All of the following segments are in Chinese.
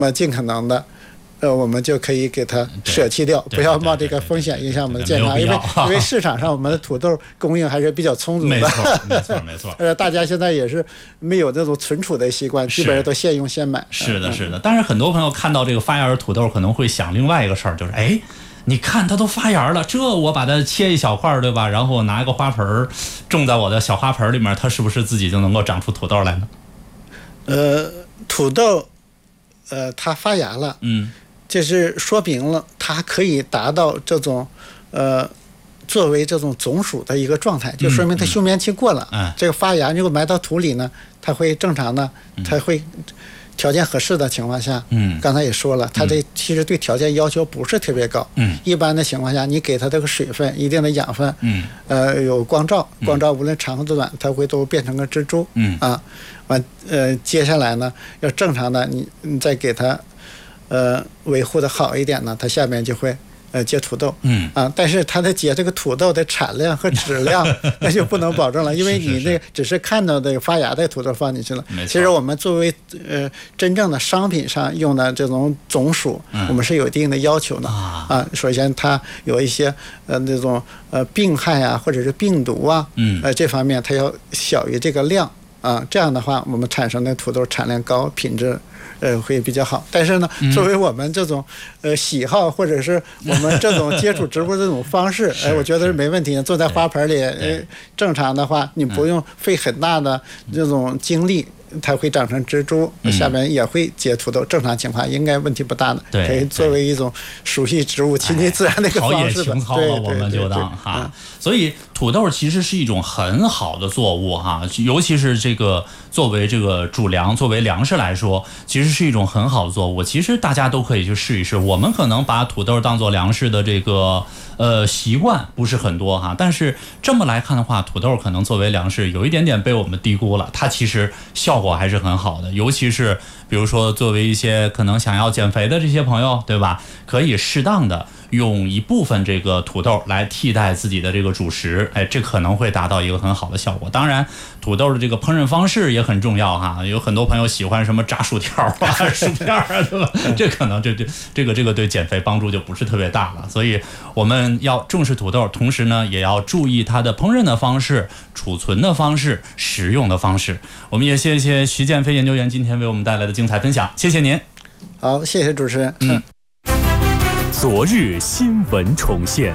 么尽可能的。我们就可以给它舍弃掉，不要冒这个风险影响我们的健康，因为市场上我们的土豆供应还是比较充足的。 没错。 大家现在也是没有这种存储的习惯，基本上都现用现买。 是的。但是很多朋友看到这个发芽的土豆，可能会想另外一个事儿，就是你看它都发芽了，这我把它切一小块，对吧？然后拿一个花盆种在我的小花盆里面，它是不是自己就能够长出土豆来呢？土豆，它发芽了，就是说明了它可以达到这种作为这种种属的一个状态，就说明它休眠期过了。这个发芽如果埋到土里呢，它会正常的，它会条件合适的情况下，刚才也说了，它这其实对条件要求不是特别高。一般的情况下，你给它这个水分、一定的养分，有光照无论长和短，它会都变成个蜘蛛。接下来呢，要正常的你再给它维护的好一点呢，它下面就会结土豆。但是它的结这个土豆的产量和质量那就不能保证了，因为你那只是看到这个发芽的土豆放进去了。其实我们作为真正的商品上用的这种种属，我们是有一定的要求的首先它有一些那种病害啊，或者是病毒啊，这方面它要小于这个量这样的话我们产生的土豆产量高，品质会比较好。但是呢，作为我们这种喜好或者是我们这种接触植物这种方式，我觉得是没问题的。坐在花盆里，正常的话，你不用费很大的这种精力，它会长成蜘蛛，下面也会结土豆。正常情况应该问题不大的，可以作为一种熟悉植物、亲近自然的一个方式。 陶冶情操了，我们就当哈。所以土豆其实是一种很好的作物哈，尤其是这个作为这个主粮、作为粮食来说，其实是一种很好的作物。其实大家都可以去试一试。我们可能把土豆当做粮食的这个习惯不是很多哈，但是这么来看的话，土豆可能作为粮食有一点点被我们低估了，它其实效果还是很好的。尤其是比如说作为一些可能想要减肥的这些朋友，对吧？可以适当的用一部分这个土豆来替代自己的这个主食，这可能会达到一个很好的效果。当然土豆的这个烹饪方式也很重要哈，有很多朋友喜欢什么炸薯条啊、薯片啊，对吧？这可能这个对减肥帮助就不是特别大了。所以我们要重视土豆，同时呢也要注意它的烹饪的方式、储存的方式、食用的方式。我们也谢谢徐建飞研究员今天为我们带来的精彩分享，谢谢您。 好，谢谢主持人。 昨日新闻重现。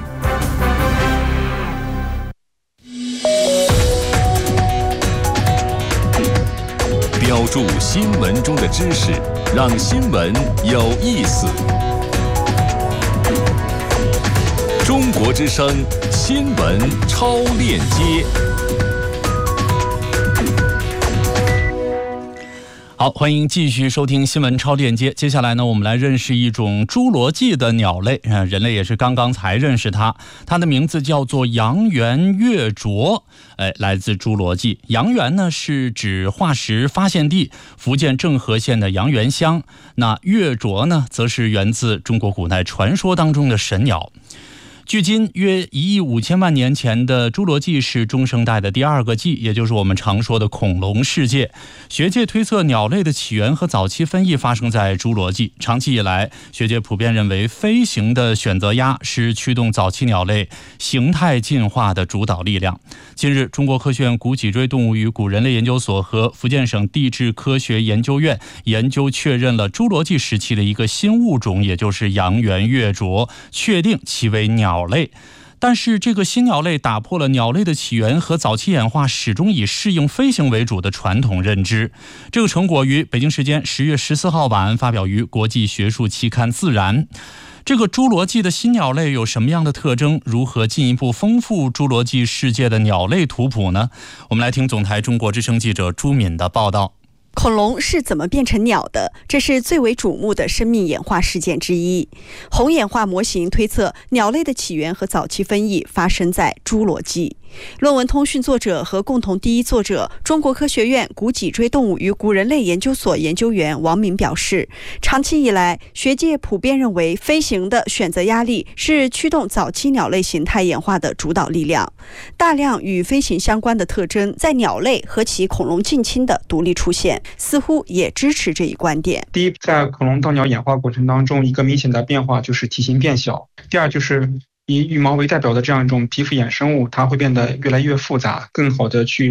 标注新闻中的知识，让新闻有意思。中国之声新闻超链接。 好，欢迎继续收听新闻超链接。接下来呢，我们来认识一种侏罗纪的鸟类，人类也是刚刚才认识它。它的名字叫做阳原月啄，来自侏罗纪。阳原呢是指化石发现地福建政和县的阳原乡，那月啄呢则是源自中国古代传说当中的神鸟。距今约1亿5千万年前的侏罗纪是中生代的第2个纪，也就是我们常说的恐龙世界。学界推测鸟类的起源和早期分异发生在侏罗纪。长期以来，学界普遍认为飞行的选择鸦是驱动早期鸟类形态进化的主导力量。近日，中国科学院古脊椎动物与古人类研究所和福建省地质科学研究院研究确认了侏罗纪时期的一个新物种，也就是阳原月啄，确定其为鸟类。但是这个新鸟类打破了鸟类的起源和早期演化始终以适应飞行为主的传统认知。这个成果于北京时间10月14号晚发表于国际学术期刊《自然》。这个侏罗纪的新鸟类有什么样的特征？如何进一步丰富侏罗纪世界的鸟类图谱呢？我们来听总台中国之声记者朱敏的报道。 恐龙是怎么变成鸟的？这是最为瞩目的生命演化事件之一。红演化模型推测，鸟类的起源和早期分异发生在侏罗纪。 论文通讯作者和共同第一作者、中国科学院古脊椎动物与古人类研究所研究员王敏表示，长期以来，学界普遍认为飞行的选择压力是驱动早期鸟类形态演化的主导力量。大量与飞行相关的特征在鸟类和其恐龙近亲的独立出现，似乎也支持这一观点。 第一，在恐龙到鸟演化过程当中，一个明显的变化就是体型变小。第二，就是以羽毛为代表的这样一种皮肤衍生物，它会变得越来越复杂，更好的去